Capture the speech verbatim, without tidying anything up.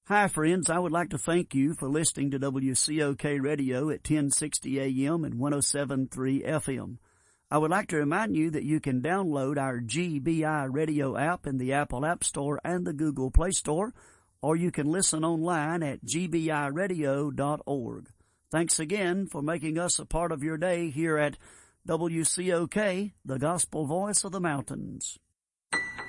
Hi, friends. I would like to thank you for listening to W C O K Radio at ten sixty A M and one oh seven point three F M. I would like to remind you that you can download our G B I Radio app in the Apple App Store and the Google Play Store, or you can listen online at g b i radio dot org. Thanks again for making us a part of your day here at W C O K, the Gospel Voice of the Mountains.